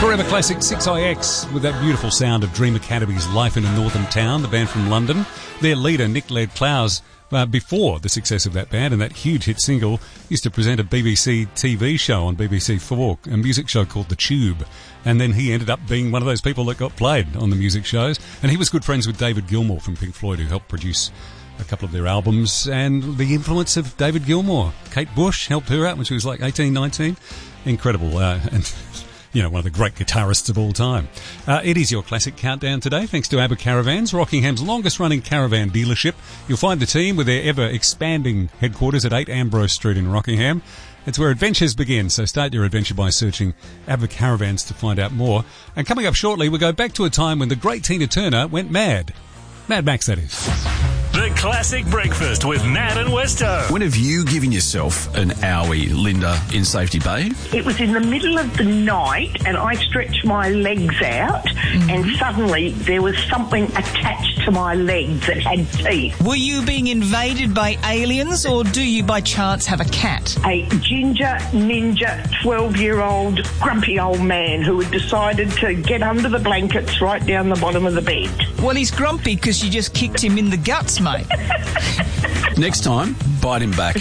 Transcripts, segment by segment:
Forever Classic 6IX with that beautiful sound of Dream Academy's Life in a Northern Town, the band from London. Their leader, Nick Laird-Clowes, before the success of that band and that huge hit single, used to present a BBC TV show on BBC4, a music show called The Tube. And then he ended up being one of those people that got played on the music shows. And he was good friends with David Gilmour from Pink Floyd, who helped produce a couple of their albums. And the influence of David Gilmour. Kate Bush helped her out when she was like 18, 19. Incredible. And one of the great guitarists of all time. It is your classic countdown today, thanks to ABBA Caravans, Rockingham's longest-running caravan dealership. You'll find the team with their ever-expanding headquarters at 8 Ambrose Street in Rockingham. It's where adventures begin, so start your adventure by searching ABBA Caravans to find out more. And coming up shortly, we go back to a time when the great Tina Turner went mad. Mad Max, that is. The Classic Breakfast with Nat and Westo. When have you given yourself an owie, Linda, in Safety Bay? It was in the middle of the night and I stretched my legs out and suddenly there was something attached to my legs that had teeth. Were you being invaded by aliens or do you by chance have a cat? A ginger, ninja, 12-year-old, grumpy old man who had decided to get under the blankets right down the bottom of the bed. Well, he's grumpy because you just kicked him in the guts, mate. Next time, bite him back.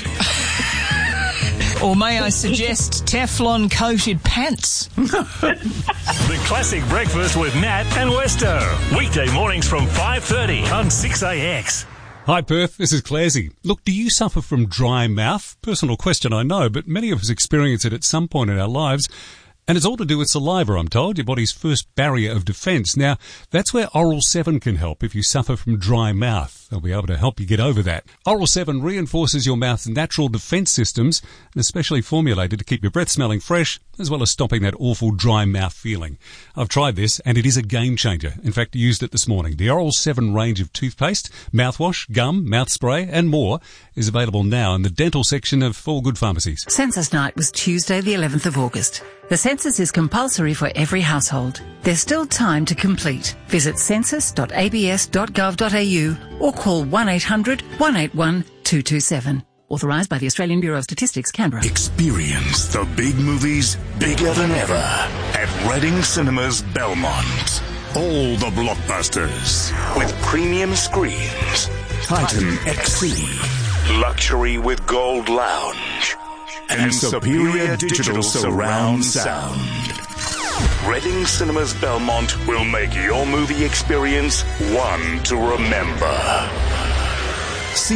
Or may I suggest Teflon-coated pants? The Classic Breakfast with Nat and Westo. Weekday mornings from 5:30 on 6AX. Hi Perth, this is Clarsey. Look, do you suffer from dry mouth? Personal question, I know, but many of us experience it at some point in our lives. And it's all to do with saliva, I'm told, your body's first barrier of defence. Now, that's where Oral 7 can help if you suffer from dry mouth. They'll be able to help you get over that. Oral 7 reinforces your mouth's natural defence systems and especially formulated to keep your breath smelling fresh, as well as stopping that awful dry mouth feeling. I've tried this and it is a game changer. In fact, I used it this morning. The Oral 7 range of toothpaste, mouthwash, gum, mouth spray and more is available now in the dental section of all good pharmacies. Census night was Tuesday the 11th of August. The census is compulsory for every household. There's still time to complete. Visit census.abs.gov.au or call 1800 181 227. Authorised by the Australian Bureau of Statistics, Canberra. Experience the big movies bigger than ever at Reading Cinemas Belmont. All the blockbusters with premium screens. Titan XC, luxury with gold lounge, and superior digital surround sound. Reading Cinemas Belmont will make your movie experience one to remember. See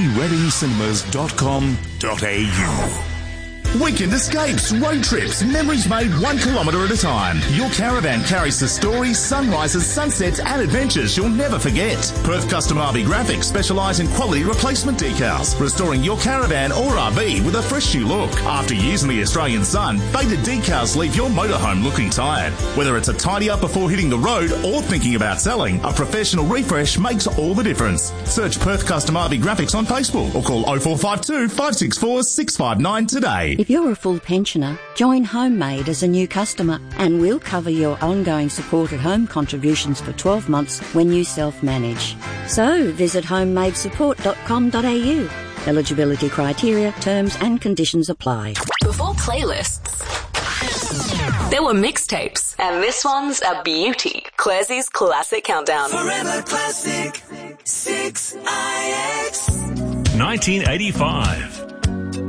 readingcinemas.com.au. Weekend escapes, road trips, memories made 1 kilometre at a time. Your caravan carries the stories, sunrises, sunsets and adventures you'll never forget. Perth Custom RV Graphics specialise in quality replacement decals, restoring your caravan or RV with a fresh new look. After years in the Australian sun, faded decals leave your motorhome looking tired. Whether it's a tidy up before hitting the road or thinking about selling, a professional refresh makes all the difference. Search Perth Custom RV Graphics on Facebook or call 0452 564 659 today. If you're a full pensioner, join Homemade as a new customer and we'll cover your ongoing supported home contributions for 12 months when you self-manage. So visit homemadesupport.com.au. Eligibility criteria, terms and conditions apply. Before playlists, there were mixtapes, and this one's a beauty. Clarsey's Classic Countdown. Forever Classic 6IX. 1985.